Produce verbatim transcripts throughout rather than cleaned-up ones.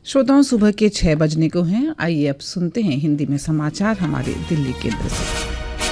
श्रोताओं, सुबह के छह बजने को हैं। आइए अब सुनते हैं हिंदी में समाचार हमारे दिल्ली केंद्र से।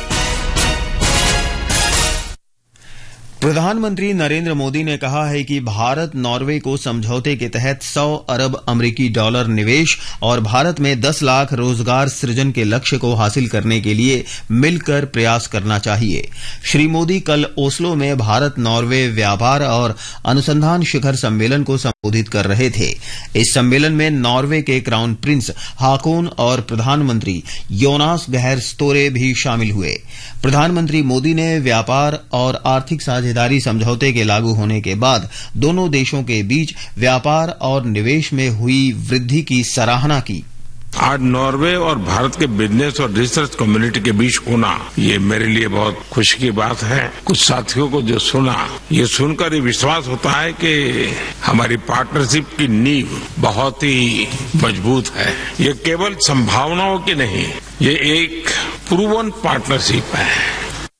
प्रधानमंत्री नरेंद्र मोदी ने कहा है कि भारत नॉर्वे को समझौते के तहत सौ अरब अमेरिकी डॉलर निवेश और भारत में दस लाख रोजगार सृजन के लक्ष्य को हासिल करने के लिए मिलकर प्रयास करना चाहिए। श्री मोदी कल ओस्लो में भारत नॉर्वे व्यापार और अनुसंधान शिखर सम्मेलन को संबोधित कर रहे थे। इस सम्मेलन में नॉर्वे के क्राउन प्रिंस हाकोन और प्रधानमंत्री योनास गहर स्टोरे भी शामिल हुए। प्रधानमंत्री मोदी ने व्यापार और आर्थिक साझेदारी समझौते के लागू होने के बाद दोनों देशों के बीच व्यापार और निवेश में हुई वृद्धि की सराहना की। आज नॉर्वे और भारत के बिजनेस और रिसर्च कम्युनिटी के बीच होना, ये मेरे लिए बहुत खुशी की बात है। कुछ साथियों को जो सुना, ये सुनकर ये विश्वास होता है कि हमारी पार्टनरशिप की नींव बहुत ही मजबूत है। ये केवल संभावनाओं की नहीं, ये एक प्रूवन पार्टनरशिप है।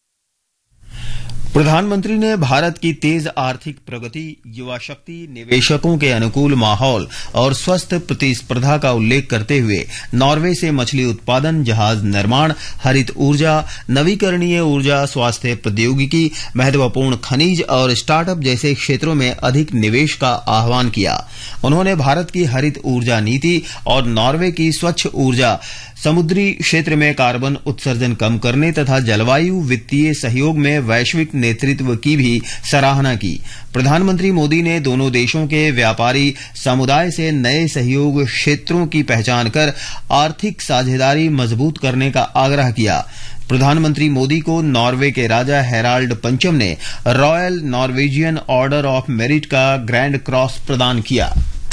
प्रधानमंत्री ने भारत की तेज आर्थिक प्रगति, युवा शक्ति, निवेशकों के अनुकूल माहौल और स्वस्थ प्रतिस्पर्धा का उल्लेख करते हुए नॉर्वे से मछली उत्पादन, जहाज निर्माण, हरित ऊर्जा, नवीकरणीय ऊर्जा, स्वास्थ्य प्रौद्योगिकी, महत्वपूर्ण खनिज और स्टार्टअप जैसे क्षेत्रों में अधिक निवेश का आह्वान किया। उन्होंने भारत की हरित ऊर्जा नीति और नॉर्वे की स्वच्छ ऊर्जा, समुद्री क्षेत्र में कार्बन उत्सर्जन कम करने तथा जलवायु वित्तीय सहयोग में वैश्विक नेतृत्व की भी सराहना की। प्रधानमंत्री मोदी ने दोनों देशों के व्यापारी समुदाय से नए सहयोग क्षेत्रों की पहचान कर आर्थिक साझेदारी मजबूत करने का आग्रह किया। प्रधानमंत्री मोदी को नॉर्वे के राजा हेराल्ड पंचम ने royal Norwegian order of merit का ग्रैंड क्रॉस प्रदान किया।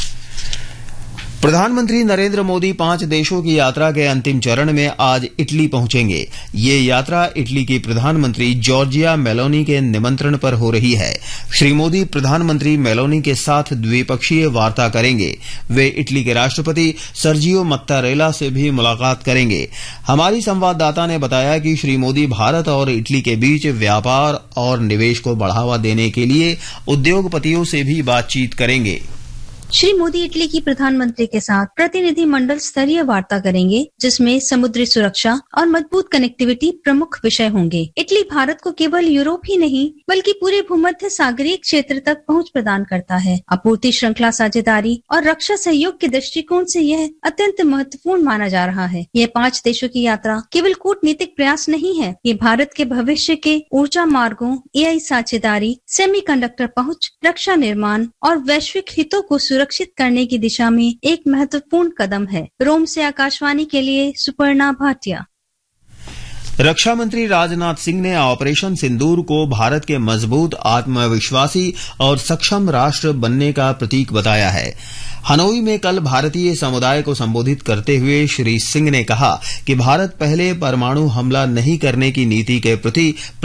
प्रधानमंत्री नरेंद्र मोदी पांच देशों की यात्रा के अंतिम चरण में आज इटली पहुंचेंगे। ये यात्रा इटली की प्रधानमंत्री जॉर्जिया मेलोनी के निमंत्रण पर हो रही है। श्री मोदी प्रधानमंत्री मेलोनी के साथ द्विपक्षीय वार्ता करेंगे। वे इटली के राष्ट्रपति सर्जियो मत्तारेला से भी मुलाकात करेंगे। हमारी संवाददाता ने बताया कि श्री मोदी भारत और इटली के बीच व्यापार और निवेश को बढ़ावा देने के लिए उद्योगपतियों से भी बातचीत करेंगे। श्री मोदी इटली की प्रधानमंत्री के साथ प्रतिनिधि मंडल स्तरीय वार्ता करेंगे, जिसमें समुद्री सुरक्षा और मजबूत कनेक्टिविटी प्रमुख विषय होंगे। इटली भारत को केवल यूरोप ही नहीं बल्कि पूरे भूमध्य सागरीय क्षेत्र तक पहुंच प्रदान करता है। आपूर्ति श्रृंखला साझेदारी और रक्षा सहयोग के दृष्टिकोण से यह अत्यंत महत्वपूर्ण माना जा रहा है। यह पांच देशों की यात्रा केवल कूटनीतिक प्रयास नहीं है, ये भारत के भविष्य के ऊर्जा मार्गों, एआई साझेदारी, सेमीकंडक्टर पहुंच, रक्षा निर्माण और वैश्विक हितों को सुरक्षित करने की दिशा में एक महत्वपूर्ण कदम है। रोम से आकाशवाणी के लिए सुपर्णा भाटिया। रक्षा मंत्री राजनाथ सिंह ने ऑपरेशन सिंदूर को भारत के मजबूत, आत्मविश्वासी और सक्षम राष्ट्र बनने का प्रतीक बताया है। हनोई में कल भारतीय समुदाय को संबोधित करते हुए श्री सिंह ने कहा कि भारत पहले परमाणु हमला नहीं करने की नीति के प्रति